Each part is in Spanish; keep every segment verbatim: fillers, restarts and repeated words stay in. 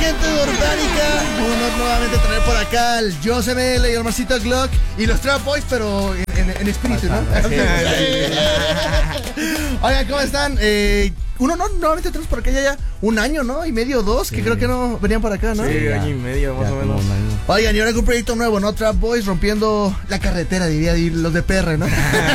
gente orgánica. Uno nuevamente traer por acá al Joseph L. y el Marcito Glock y los Trap Boys, pero en, en, en espíritu, ¿no? Oigan, ¿cómo están? Eh, uno no, nuevamente tenemos por acá ya, ya un año, ¿no? Y medio, dos, sí. Que creo que no venían por acá, ¿no? Sí, sí, año y medio, más ya, o menos. Oigan, y ahora con un proyecto nuevo, ¿no? Trap Boys rompiendo la carretera, diría los de P R, ¿no?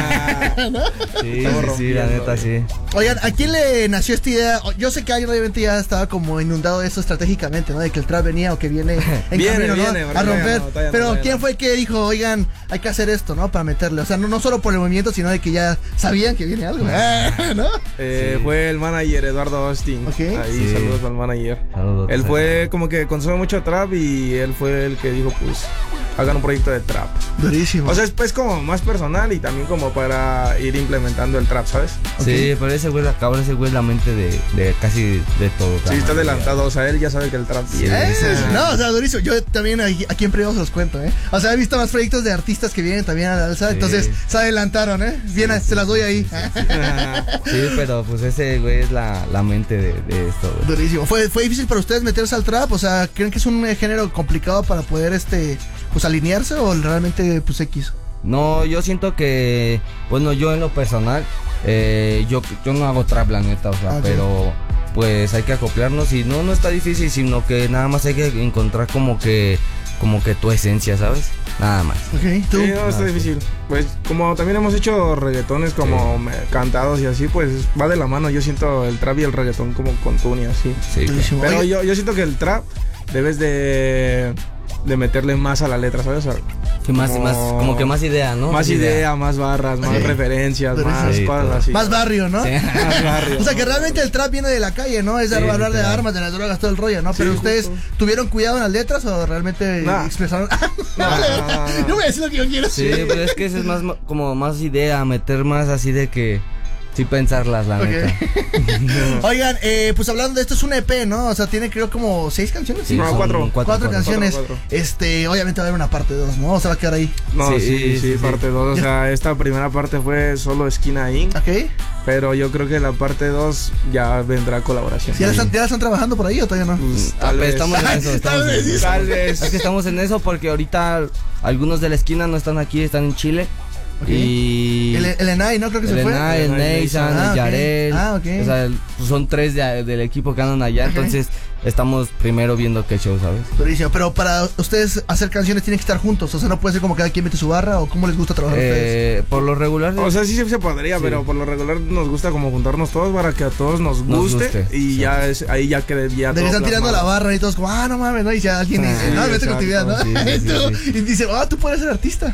¿No? Sí, sí, sí, la neta, sí. Oigan, ¿a quién le nació esta idea? Yo sé que alguien obviamente ya estaba como inundado de eso estratégicamente, ¿no? De que el trap venía o que viene en viene, camino, ¿no? Viene, a romper. No, Pero no, ¿quién fue el que dijo, oigan, hay que hacer esto, ¿no? Para meterle. O sea, no, no solo por el movimiento, sino de que ya sabían que viene algo, ¿no? Eh, sí. Fue el manager Eduardo Austin. Okay. Ahí, sí. saludos al manager. Saludos. Él fue como que consume mucho trap y él fue el que dijo, pues, hagan un proyecto de trap. Durísimo. O sea, es pues como más personal y también como para ir implementando el trap, ¿sabes? Okay. Sí, pero ese güey, cabrón, ese güey es la mente de, de casi de todo. Sí, está adelantado, o sea, él ya sabe que el trap sí, es, no, o sea, durísimo. Yo también aquí, aquí en privado se los cuento, ¿eh? O sea, he visto más proyectos de artistas que vienen también a la alza, sí. Entonces se adelantaron, ¿eh? Bien, sí, se las doy ahí. Sí, sí, sí. Sí, pero pues ese güey es la, la mente de, de esto, güey. Durísimo. ¿Fue, ¿Fue difícil para ustedes meterse al trap? O sea, ¿creen que es un género complicado para poder, este, pues alinearse o realmente, pues, X? No, yo siento que, bueno, yo en lo personal, eh, yo, yo no hago trap, la neta, o sea, okay. Pero pues hay que acoplarnos y no, no está difícil, sino que nada más hay que encontrar como que, como que tu esencia, ¿sabes? Nada más. Okay, ¿tú? Sí, no, está difícil. Pues como también hemos hecho reggaetones como sí. cantados y así, pues va de la mano. Yo siento el trap y el reggaetón como con tune y así. Sí, claro. Pero yo, yo siento que el trap debes de... de meterle más a la letra, ¿sabes? O sea, sí, más, como... más, como que más idea, ¿no? Más idea, idea más barras, más sí. referencias, sí, más sí, cosas así. Más barrio, ¿no? Sí. Más barrio. O sea, que realmente el trap viene de la calle, ¿no? Es de sí, hablar de armas, de las drogas, todo el rollo, ¿no? Pero sí, ustedes, justo. ¿Tuvieron cuidado en las letras o realmente nah. expresaron? No, no, no, no. Yo voy a decir lo que yo quiero. Sí, pero es que eso es más, como más idea, meter más así de que... Sí pensarlas, la okay. neta. No. Oigan, eh, pues hablando de esto, es un E P, ¿no? O sea, tiene creo como seis canciones. Sí, no, cuatro. Cuatro, cuatro, cuatro canciones. Cuatro, cuatro. Este, obviamente va a haber una parte dos, ¿no? O se va a quedar ahí. No, sí, sí, sí, sí, sí parte dos. O sea, esta primera parte fue solo Esquina Inc. Ok. Pero yo creo que la parte dos ya vendrá colaboración. ¿Ya, sí. la, ¿Ya la están trabajando por ahí o todavía no? Pues, tal vez. Estamos en eso. Estamos tal, en vez, eso. tal vez. Es que estamos en eso porque ahorita algunos de la esquina no están aquí, están en Chile. Okay. Y el, el Enay, ¿no? Creo que el se fue. Enay, el Neysan, ah, el Yarel. Okay. Ah, ok. O sea, son tres de, del equipo que andan allá. Okay. Entonces, estamos primero viendo qué show, ¿sabes? Durísimo. Pero para ustedes hacer canciones tienen que estar juntos. O sea, no puede ser como cada quien mete su barra. ¿O cómo les gusta trabajar eh, a ustedes? Por lo regular. O sea, sí se podría, sí. Pero por lo regular nos gusta como juntarnos todos para que a todos nos guste. Nos guste. Y sí. ya es, ahí ya quede ya. De que están tirando la barra y todos como, ah, no mames, ¿no? Y ya alguien dice, sí, no, vete con actividad, ¿no? Sí, sí, sí, sí. Y dice, ah, oh, tú puedes ser artista.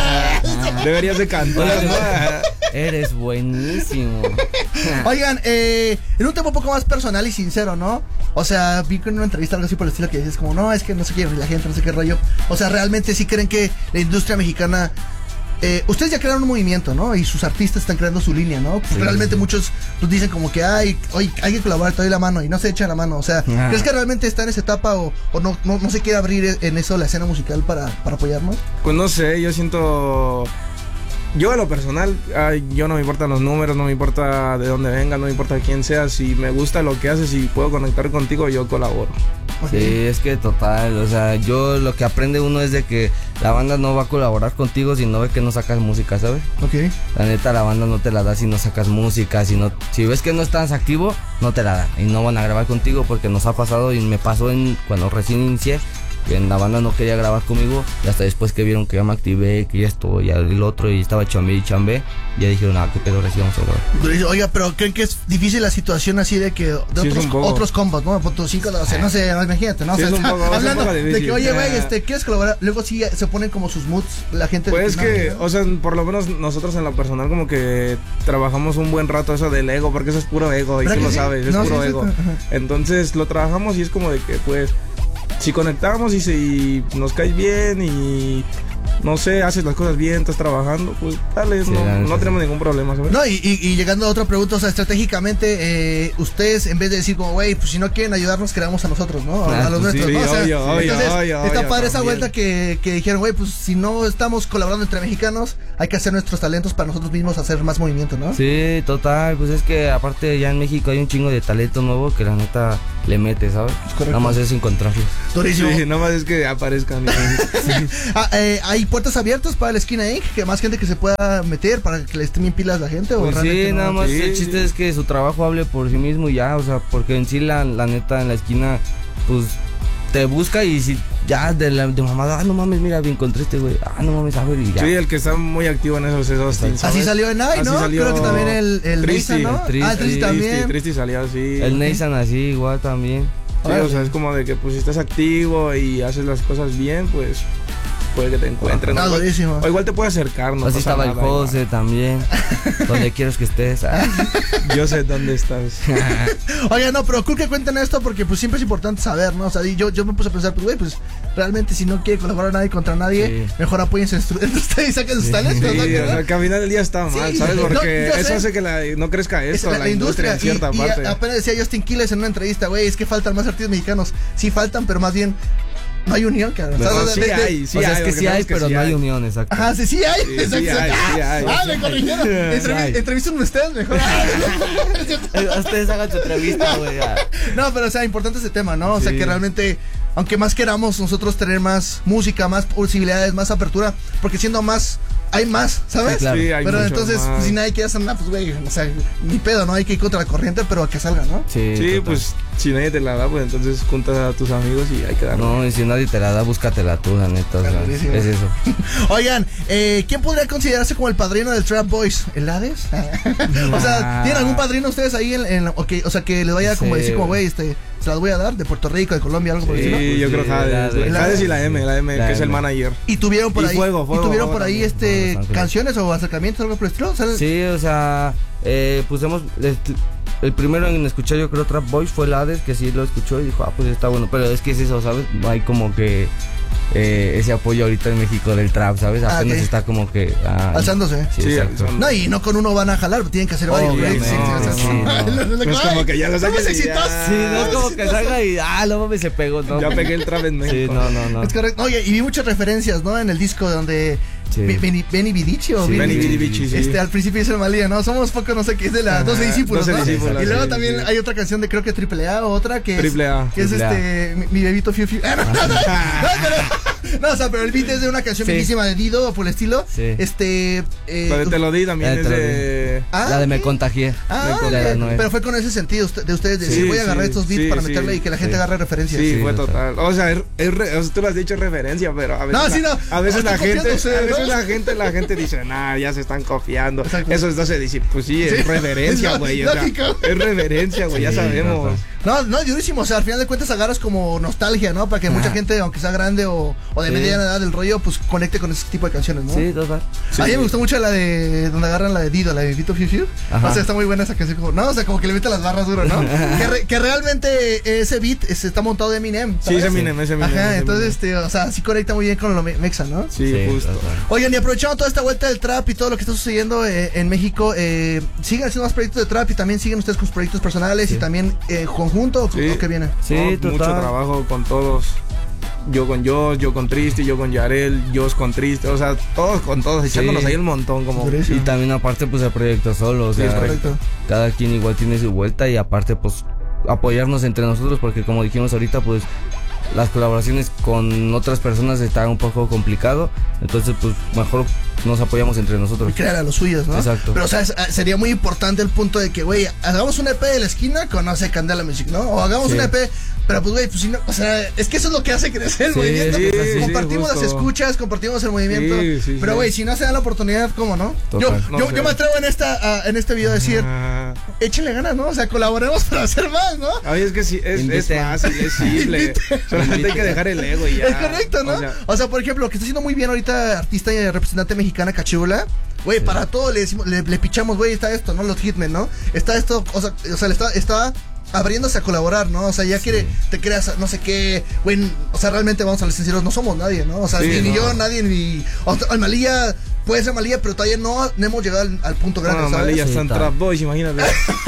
Deberías de cantar, ¿no? Eres buenísimo. Oigan, eh, en un tema un poco más personal y sincero, ¿no? O sea, vi en una entrevista algo así por el estilo que dices como, no, es que no sé qué, la gente, no sé qué rollo. O sea, realmente sí creen que la industria mexicana... Eh, ustedes ya crearon un movimiento, ¿no? Y sus artistas están creando su línea, ¿no? Sí, realmente sí. Muchos nos dicen como que, ay, oye, hay que colaborar, te doy la mano y no se echa la mano. O sea, ah. ¿crees que realmente está en esa etapa o, o no, no, no se quiere abrir en eso la escena musical para, para apoyarnos? Pues no sé, yo siento... Yo a lo personal, ay, yo no me importan los números, no me importa de dónde venga, no me importa quién sea. Si me gusta lo que haces y puedo conectar contigo, yo colaboro. Okay. Sí, es que total, o sea, yo lo que aprende uno es de que la banda no va a colaborar contigo si no ve que no sacas música, ¿sabes? Ok. La neta, la banda no te la da si no sacas música, si no, si ves que no estás activo, no te la dan y no van a grabar contigo porque nos ha pasado y me pasó en cuando recién inicié. Que en la banda no quería grabar conmigo y hasta después que vieron que ya me activé, que ya esto y el otro y estaba chambe y chambe, ya dijeron, ah, qué pedo, recién vamos a grabar. Oiga, pero ¿creen que es difícil la situación así de que de sí, otros, otros combos, ¿no? Por tus cinco, o sea, no sé, imagínate, ¿no? Sí, o sea, es un poco, hablando es un poco de que, oye, güey, este, ¿quieres colaborar? Luego sí se ponen como sus moods la gente. Pues que, ¿no? O sea, por lo menos nosotros en lo personal como que trabajamos un buen rato eso del ego, porque eso es puro ego y tú lo sí? sabes, es no, puro sí, ego. Sí, entonces lo trabajamos y es como de que, pues... Si conectamos y si nos caes bien y no sé, haces las cosas bien, estás trabajando, pues dale, sí, no, no tenemos ningún problema, ¿sabes? No, y, y, y llegando a otra pregunta, o sea, estratégicamente, eh, ustedes en vez de decir como, güey, pues si no quieren ayudarnos, creamos a nosotros, ¿no? A, ah, a los pues nuestros, sí, ¿no? O sea, obvio, obvio, entonces, obvio, está obvio, padre esa también. vuelta que, que dijeron, güey, pues si no estamos colaborando entre mexicanos, hay que hacer nuestros talentos para nosotros mismos hacer más movimiento, ¿no? Sí, total, pues es que aparte ya en México hay un chingo de talento nuevo que la neta, le mete, ¿sabes? Nada más es encontrarlos. Durísimo. Sí, nada más es que aparezcan. ah, eh, ¿Hay puertas abiertas para la esquina Inc? Que más gente que se pueda meter para que le estén bien pilas la gente. Pues ¿o sí, no? nada más Sí, el chiste sí. es que su trabajo hable por sí mismo y ya, o sea, porque en sí la, la neta en la esquina, pues te busca y si ya de la de mamada, ah, no mames, mira, me encontré este güey, ah, no mames, a ver, y ya. Sí, el que está muy activo en esos es Austin, ¿sabes? Así salió en Nike, Así ¿no? salió Creo que también el, el Tristy, Nathan, ¿no? el Tristy, ah, el Tristy también. Tristy, Tristy salió así. El Nathan así igual también. Sí, o sea, es como de que pues si estás activo y haces las cosas bien, pues puede que te encuentren. Ah, o, igual, durísimo. o igual te puede acercar, no Así pasa estaba el nada, José igual. también. Donde quieras que estés. ah. Yo sé dónde estás. Oiga, no, pero cool que cuenten esto porque pues siempre es importante saber, ¿no? O sea, y yo, yo me puse a pensar, pues güey, pues realmente si no quiere colaborar nadie contra nadie, Sí. mejor apóyense entre ustedes y saquen sus talentos, Sí, ¿no? o sea, que al final del día está mal, Sí. ¿sabes? No, Porque yo eso sé. hace que la, no crezca Es esto, la, la, la industria, en cierta y, y parte. a- apenas decía Justin Quiles en una entrevista, güey, es que faltan más artistas mexicanos. Sí faltan, pero más bien no hay unión, cabrón. No, O sea, sí de- de- hay, sí o sea, hay, es que porque sí hay, sabemos que pero sí no hay hay. unión, exacto. Ajá, sí, sí hay. Sí, sí Exacto. hay, sí hay. Ah, me corrigieron. Entrevi- hay. Entrevisten ustedes mejor. Eh, Ustedes hagan su entrevista, güey. ah. No, pero o sea, importante ese tema, ¿no? O sea, Sí. que realmente, aunque más queramos nosotros tener más música, más posibilidades, más apertura, porque siendo más, hay más, ¿sabes? Sí, claro. Sí, hay Pero mucho entonces, más. pues, si nadie quiere hacer nada, pues güey, o sea, ni pedo, ¿no? Hay que ir contra la corriente, pero a que salga, ¿no? Sí, Sí, total. pues si nadie te la da, pues entonces juntas a tus amigos y hay que darle. No, y si nadie te la da, búscatela tú, la neta. O sea, Clarísimo. es eso. Oigan, eh, ¿quién podría considerarse como el padrino del Trap Boys? ¿El Hades? O sea, ¿tienen algún padrino ustedes ahí en, en la- okay, o sea, que les vaya como Sí. decir como, güey, este, se las voy a dar de Puerto Rico, de Colombia, algo por el Sí, estilo? yo Sí, creo que Hades. la- la- Hades y la M, la M, la que es el M. manager. Y tuvieron por Y ahí, Fuego, Fuego, y tuvieron Fuego por ahí también. este Los Ángeles. canciones o acercamientos, algo por el estilo, ¿sabes? Sí, o sea, eh, pusimos. El, el primero en escuchar, yo creo, Trap Boys fue el Hades, que sí lo escuchó y dijo, ah, pues está bueno. Pero es que es eso, ¿sabes? No hay como que eh, ese apoyo ahorita en México del trap, ¿sabes? Ah, Apenas ok. está como que. ah, Alzándose. Sí, Sí, exacto. alzándose. No, y no con uno van a jalar, tienen que hacer varios. Obviamente, güey, sí, o sea, sí, sí. no. Lo- lo- No es ay, como que ya lo somos saques y ya. exitosos. Sí, no es como que salga y. Ah, no mames, se pegó, ¿no? Ya pegué el trap en Sí, México. no, no, no. Es correcto. Oye, y vi muchas referencias, ¿no? En el disco donde Sí. Be- Benny, Benny Vidici o Sí, Benny- Benny Vidi Vici, sí. Este, al principio dice Malía, ¿no? Somos poco, no sé qué, es de la Ajá, doce discípulos, doce ¿no? discípulos, Y luego sí, también sí. hay otra canción de creo que Triple A o otra que es, Triple A. que es Triple A. este, mi, mi bebito Fiu Fiu. Ah, no, no, no, pero- no, o sea, pero el beat es de una canción Sí. bellísima de Dido o por el estilo. Sí. Este, eh, La de Te lo di también Eh, es te lo de... ah, La de Me ok. Contagié. Ah, Me ok. contagié, no es. Pero fue con ese sentido usted- de ustedes de Sí, decir, voy a agarrar sí, estos beats sí, para sí. meterle y que la gente Sí. agarre referencias. Sí, Sí, fue total. total. O sea, es, es re- o sea, tú lo has dicho referencia, pero a veces, No, la, sí, no. a veces Estoy la gente, copiándose, a veces ¿no? la gente, la gente dice, nah, ya se están copiando. Exacto. Eso entonces dice, pues sí, es Sí. reverencia, Es güey. O sea, lógico. es reverencia, güey, ya Sí, sabemos. total. No, no, durísimo, o sea, al final de cuentas agarras como nostalgia, ¿no? Para que mucha Ajá. gente, aunque sea grande o, o de Sí. mediana edad del rollo, pues conecte con ese tipo de canciones, ¿no? Sí, total. A mí me gustó mucho la de donde agarran la de Dido, la de Vito Fiu Fiu. Ajá. O sea, está muy buena esa canción. Como, no, o sea, como que le mete las barras duro, ¿no? que, re- que realmente ese beat es- está montado de Eminem. Sí, ¿sabes? es Eminem, es Eminem. Ajá, es entonces, Eminem. este, o sea, sí conecta muy bien con lo me- mexa, ¿no? Sí, justo. total. Oigan, y aprovechando toda esta vuelta del trap y todo lo que está sucediendo eh, en México, eh, ¿siguen haciendo más proyectos de trap y también siguen ustedes con sus proyectos personales y Sí. también eh, conjunto o, Sí. o qué viene? Sí, No, total. mucho trabajo con todos. Yo con Josh, yo con Tristy, yo con Yarel, Josh con Tristy, o sea, todos con todos, Sí. echándonos ahí un montón como... Durísimo. Y también aparte pues el proyecto solo, o Sí, sea, es correcto. cada quien igual tiene su vuelta y aparte pues apoyarnos entre nosotros porque como dijimos ahorita pues las colaboraciones con otras personas está un poco complicado, entonces pues mejor nos apoyamos entre nosotros. Y crear a los suyos, ¿no? Exacto. Pero, o sea, es- sería muy importante el punto de que, güey, hagamos un E P de la esquina con, no sé, Candela Music, ¿no? O hagamos Sí. un E P, pero pues, güey, pues si no, o sea, es que eso es lo que hace crecer el Sí, movimiento. sí, sí, compartimos las justo. escuchas, compartimos el movimiento. Sí, sí, pero, sí. güey, si no se dan la oportunidad, ¿cómo no? Yo, Total. yo, No sé. yo me atrevo en, esta, a- en este video a decir, Ah, échenle ganas, ¿no? O sea, colaboremos para hacer más, ¿no? Ay, es que sí, es, es Inviten. fácil, es simple. Solamente hay que dejar el ego y ya. Es correcto, ¿no? O sea, por ejemplo, lo que está haciendo muy bien ahorita artista y representante mexicana Cachula, güey, para todo le, decimos- le, le pichamos, güey, está esto, ¿no? Los Hitmen, ¿no? Está esto, o sea, o sea le está, está abriéndose a colaborar, ¿no? O sea, ya quiere, te creas, no sé qué, güey, o sea, realmente vamos a ser sinceros, no somos nadie, ¿no? O sea, Sí, ni, ni no. yo, nadie, ni... O sea, Malía, puede ser Malía, pero todavía no, no hemos llegado al, al punto grande, no, ¿sabes? Malilla Sí, están tal. Trap Boys, imagínate.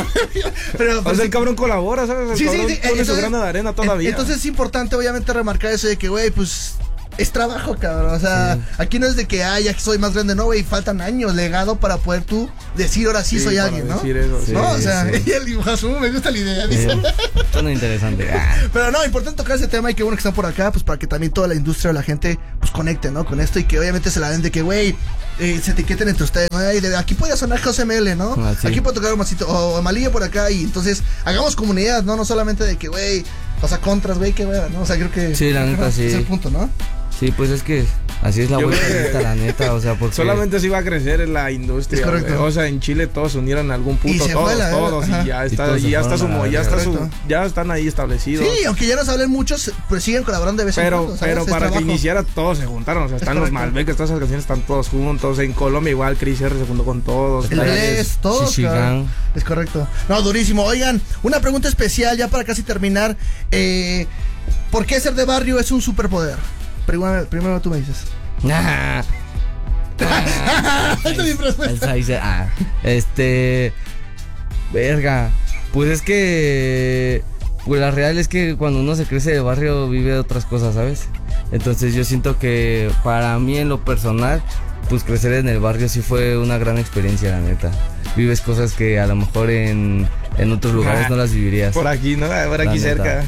Pero, O pero sea, sí- el cabrón colabora, ¿sabes? El Sí, sí, cabrón sí. pone su entonces- grano de arena todavía. Entonces es importante, obviamente, remarcar eso de que, güey, pues es trabajo, cabrón. O sea, sí. Aquí no es de que, ay, ya que soy más grande, no, güey. Faltan años, legado para poder tú decir, ahora sí, sí soy alguien, ¿no? Decir eso, sí, no, o sea, sí. y el dibujazo, me gusta la idea. Dice. Suena interesante. Pero no, importante tocar ese tema y qué bueno que están por acá, pues para que también toda la industria o la gente, pues conecte, ¿no? Con esto y que obviamente se la den de que, güey, eh, se etiqueten entre ustedes, ¿no? Y de, aquí puede sonar José M L, ¿no? Ah, sí. Aquí puede tocar un masito, o Malilla por acá, y entonces hagamos comunidad, ¿no? No solamente de que, güey, o sea, contras, güey, qué güey, ¿no? O sea, creo que. Sí, la neta, no, sí. Es el punto, ¿no? Sí, pues es que así es la vuelta, neta, la neta, o sea, porque... Solamente así va a crecer en la industria. Es correcto. O sea, en Chile todos se unieron en algún punto, y todos, la, todos, ajá. y ya está, y, y ya está su, ya está su, ya están ahí establecidos. Sí, aunque ya nos hablen muchos, pues siguen colaborando de vez pero, en cuando, ¿sabes? Pero es para trabajo. que iniciara todos se juntaron, o sea, están los Malbec, todas esas canciones están todos juntos. En Colombia igual, Chris R se juntó con todos. El es todos, sí, es correcto. No, durísimo. Oigan, una pregunta especial ya para casi terminar. Eh, ¿Por qué ser de barrio es un superpoder? Primero, primero tú me dices. Ah, ah, Esta es mi respuesta. Ah, este. Verga. Pues es que. Pues la real es que cuando uno se crece de barrio vive otras cosas, ¿sabes? Entonces yo siento que para mí en lo personal, pues crecer en el barrio sí fue una gran experiencia, la neta. Vives cosas que a lo mejor en, en otros lugares ah, no las vivirías. Por aquí, ¿no? Por aquí cerca.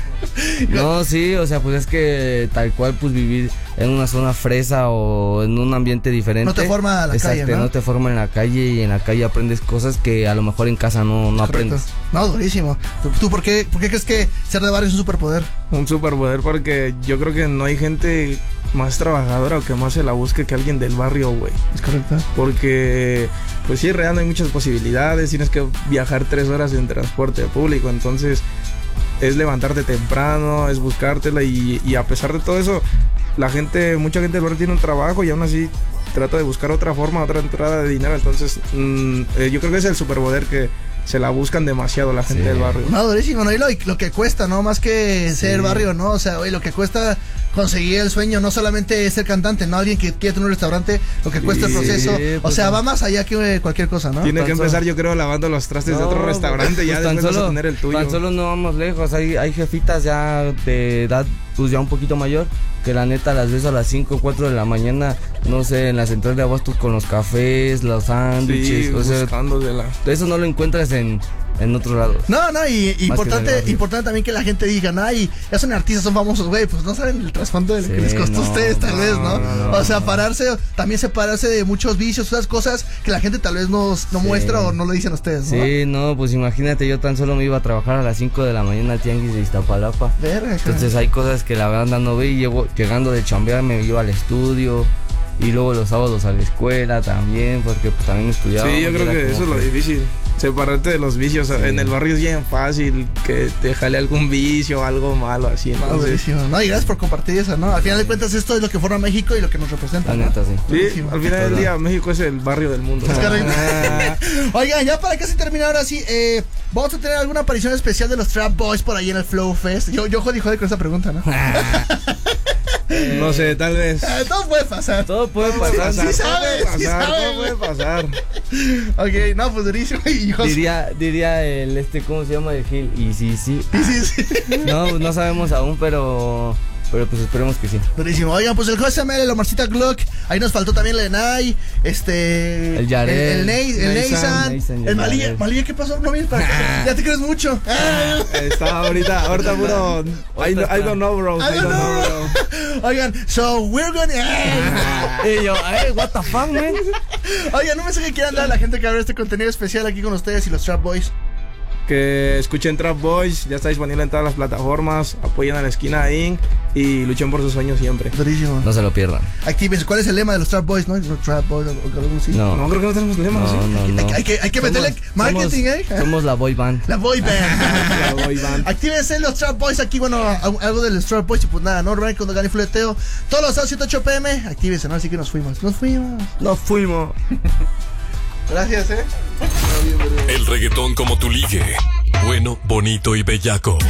No, sí, o sea, pues es que tal cual, pues vivir en una zona fresa o en un ambiente diferente. No te forma la exacto, calle, ¿no? no te forma en la calle y en la calle aprendes cosas que a lo mejor en casa no, no aprendes. No, durísimo. ¿Tú, tú por, qué, por qué crees que ser de barrio es un superpoder? Un superpoder porque yo creo que no hay gente más trabajadora o que más se la busque que alguien del barrio, güey. Es correcto. Porque, pues sí, real no hay muchas posibilidades, tienes que viajar tres horas en transporte público, entonces es levantarte temprano, es buscártela y, y a pesar de todo eso, la gente, mucha gente del barrio tiene un trabajo y aún así trata de buscar otra forma, otra entrada de dinero, entonces mmm, eh, yo creo que es el superpoder que se la buscan demasiado la gente sí. del barrio. No, durísimo, ¿no? Y lo, lo que cuesta, ¿no? Más que sí. ser barrio, ¿no? O sea, oye, lo que cuesta conseguir el sueño, no solamente ser cantante, ¿no? Alguien que quiere tener un restaurante, lo que cuesta sí, el proceso, pues o sea, no. va más allá que cualquier cosa, ¿no? Tiene tan que solo... empezar, yo creo, lavando los trastes no, de otro restaurante, pues, ya después vas a tener el tuyo. Tan solo no vamos lejos, hay, hay jefitas ya de edad, pues ya un poquito mayor, que la neta las ves a las cinco o cuatro de la mañana, no sé, en la central de abastos con los cafés, los sándwiches, sí, o sea, buscándosela. Eso no lo encuentras en... en otros lados. No, no, y, y importante, importante también que la gente diga, no, y ya son artistas, son famosos, güey, pues no saben el trasfondo de lo sí, que les costó no, a ustedes, tal no, vez, ¿no? No, no o sea, pararse, también separarse de muchos vicios, esas cosas que la gente tal vez no, no sí. muestra o no lo dicen a ustedes, ¿no? Sí, no, pues imagínate, yo tan solo me iba a trabajar a las cinco de la mañana al tianguis de Iztapalapa. Verga, entonces hay cosas que la banda no ve y llevo, llegando de chambear me iba al estudio. Y luego los sábados a la escuela también, porque pues también estudiaba. Sí, yo creo que eso es lo difícil, separarte de los vicios. Sí. En el barrio es bien fácil que te jale algún vicio, algo malo así. Entonces... No, no, y gracias por compartir eso, ¿no? Al final de cuentas esto es lo que forma México y lo que nos representa, la neta, ¿no? sí. Sí, al final del día México es el barrio del mundo. Oigan, ya para casi terminar ahora sí, eh, vamos a tener alguna aparición especial de los Trap Boys por ahí en el Flow Fest. Yo, yo jodí, jodí con esa pregunta, ¿no? Eh, no sé, tal vez. Eh, todo puede pasar. Todo puede pasar. Sí, sabes, todo puede pasar, sí sabes, todo puede pasar. Ok, no, pues durísimo. Hijos. Diría, diría el este, ¿cómo se llama? El Gil. Y sí, sí. Y sí, sí. No, no sabemos aún, pero. Pero pues esperemos que sí. Durísimo. Oigan, pues el José M L, el Omarcita Glock. Ahí nos faltó también el Enay. Este. El Yared. El, el, Ney, el Neysan. El Malilla. Malilla, ¿qué pasó? No vienes para acá. Ya te crees mucho. Está ahorita, ahorita puro. I, I don't know, bro. I don't know, bro. Oigan, so we're gonna. Y yo, hey, what the fuck, man. Oigan, no me sé qué quieran dar a la gente que abre este contenido especial aquí con ustedes y los Trap Boys. Que escuchen Trap Boys, ya está disponible en todas las plataformas. Apoyen a la esquina inc y luchen por sus sueños siempre. Durísimo. No se lo pierdan. Actívense. ¿Cuál es el lema de los Trap Boys, no? Los Trap Boys o algo así. No, no creo que no tenemos lema, no, ¿sí? no, no. Hay, hay que, hay que somos, meterle marketing, somos, ¿eh? Somos la boy band. La boy band. La boy band. Actívense los Trap Boys aquí, bueno, algo de los Trap Boys y pues nada, ¿no? Ryan con Gani Fuleteo. Todos los sábados siete ocho pm. Actívense, ¿no? Así que nos fuimos. Nos fuimos. Nos fuimos. Gracias, ¿eh? El reggaetón como tu ligue. Bueno, bonito y bellaco.